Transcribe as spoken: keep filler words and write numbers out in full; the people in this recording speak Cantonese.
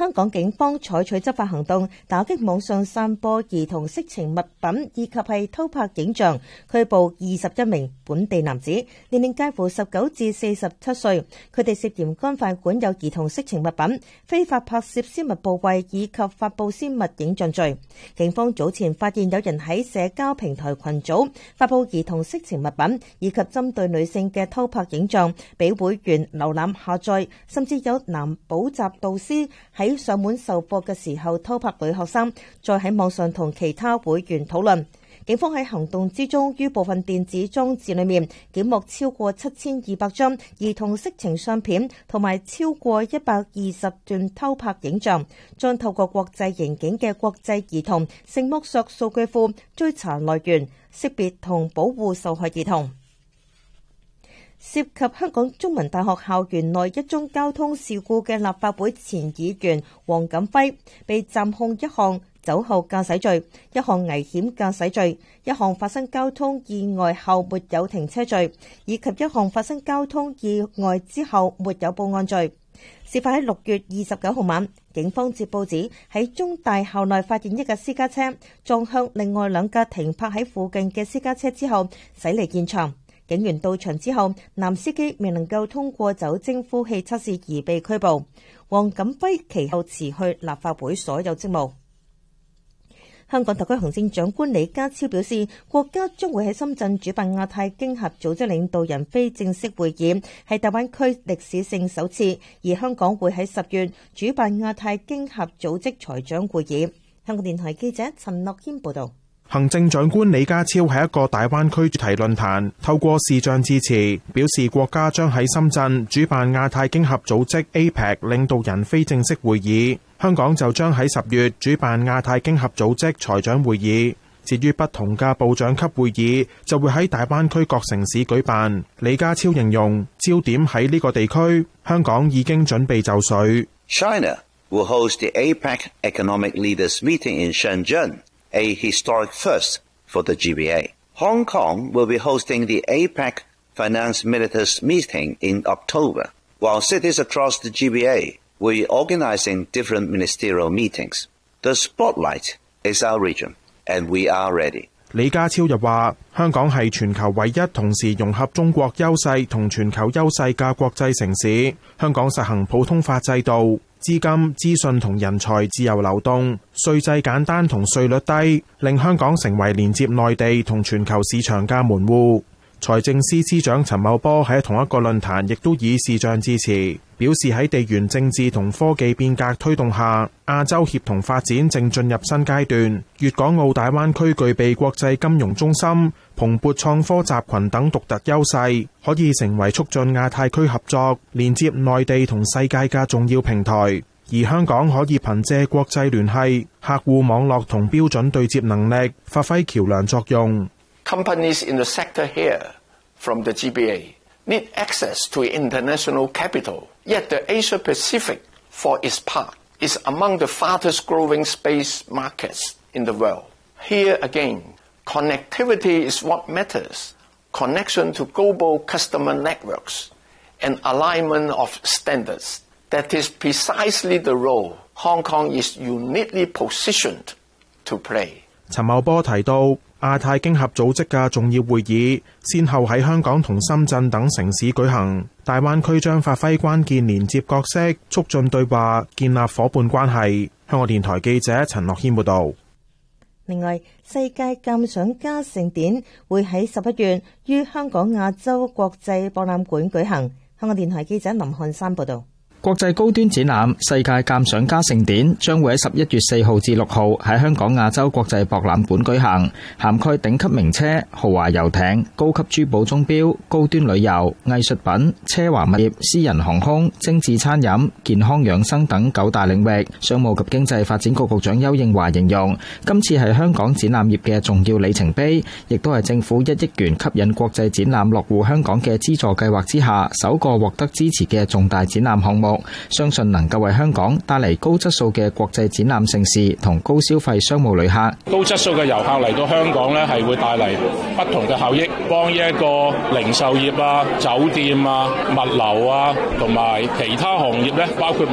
香港警方採取執法行動，打擊網上散播兒童色情物品以及係偷拍影像，拘捕二十一名本地男子，年齡介乎十九至四十七歲。佢哋涉嫌干犯管有兒童色情物品、非法拍攝私密部位以及發布私密影像罪。警方早前發現有人喺社交平台群組發布兒童色情物品以及針對女性嘅偷拍影像，俾會員瀏覽下載，甚至有男補習導師喺上門授課嘅時候偷拍女學生，再喺網上同其他會員討論。警方喺行動之中，於部分電子裝置裏面檢獲超過七千二百張兒童色情相片，同埋超過一百二十段偷拍影像，將透過國際刑警嘅國際兒童性剝削數據庫追查來源、識別同保護受害兒童。涉及香港中文大學校園內一宗交通事故嘅立法會前議員黃錦輝被暫控一項酒後駕駛罪、一項危險駕駛罪、一項發生交通意外後沒有停車罪，以及一項發生交通意外之後沒有報案罪。事發喺六月二十九號晚，警方接報指喺中大校內發現一架私家車撞向另外兩架停泊喺附近嘅私家車之後駛離現場。警員到場之後，男司機未能夠通過酒精呼氣測試而被拘捕。黃錦輝其後辭去立法會所有職務。香港特區行政長官李家超表示，國家將會喺深圳主辦亞太經合組織領導人非正式會議，係大灣區歷史性首次，而香港會喺十月主辦亞太經合組織財長會議。香港電台記者陳樂謙報道。 行政長官李家超喺一個大灣區主題論壇透過視像致辭，表示國家將喺深圳主辦亞太經合組織 A P E C 領導人非正式會議，香港就將喺十月主辦亞太經合組織財長會議。至於不同嘅部長級會議就會喺大灣區各城市舉辦。李家超形容焦點喺呢個地區，香港已經準備就緒。 China will host the A P E C Economic Leaders Meeting in Shenzhen,a historic first for the G B A. Hong Kong will be hosting the A P E C Finance Ministers meeting in October, while cities across the G B A will be organizing different ministerial meetings. The spotlight is our region, and we are ready. 李家超又話，香港係全球唯一同時融合中國優勢同全球優勢嘅國際城市。香港實行普通法制度，資金、資訊同人才自由流動，稅制簡單同稅率低，令香港成為連接內地同全球市場嘅門戶。財政司司長陳茂波喺同一個論壇亦都以視像致辭，表示喺地緣政治同科技變革推動下，亞洲協同發展正進入新階段。粵港澳大灣區具備國際金融中心、蓬勃創科集群等獨特優勢，可以成為促進亞太區合作、連接內地同世界嘅重要平台。而香港可以憑借國際聯繫、客戶網絡同標準對接能力，發揮橋樑作用。 Companies in the sector here from the G B A need access to international capital, yet the Asia Pacific, for its part, is among the fastest growing space markets in the world. Here again, connectivity is what matters. Connection to global customer networks and alignment of standards. That is precisely the role Hong Kong is uniquely positioned to play. 陳茂波提到，亞太經合組織嘅重要會議先後喺香港同深圳等城市舉行，大灣區將發揮關鍵連接角色，促進對話，建立夥伴關係。香港電台記者陳樂軒報導。 另外，世界鑑賞家盛典會喺十一月於香港亞洲國際博覽館舉行。香港電台記者林漢山報導。 國際高端展覽世界鑑賞家盛典將會喺十一月四號至六號喺香港亞洲國際博覽館舉行，涵蓋頂級名車、豪華遊艇、高級珠寶鐘錶、高端旅遊、藝術品、奢華物業、私人航空、精緻餐飲、健康養生等九大領域。商務及經濟發展局局長邱應華形容，今次係香港展覽業嘅重要里程碑，亦都係政府一億元吸引國際展覽落戶香港嘅資助計劃之下首個獲得支持嘅重大展覽項目。相信能夠為香港帶嚟高質素嘅國際展覽盛事同高消費商務旅客。 高質素嘅遊客嚟到香港呢，係會帶嚟不同嘅效益，幫呢一個零售業啊、酒店啊、物流啊同埋其他行業呢，包括